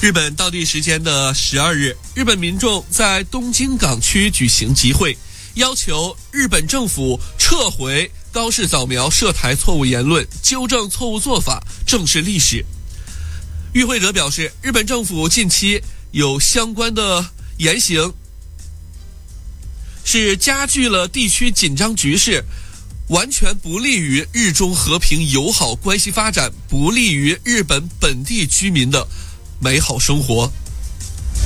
日本当地时间的12日，日本民众在东京港区举行集会，要求日本政府撤回高市早苗涉台错误言论，纠正错误做法，正视历史。与会者表示，日本政府近期有相关的言行是加剧了地区紧张局势，完全不利于日中和平友好关系发展，不利于日本本地居民的美好生活。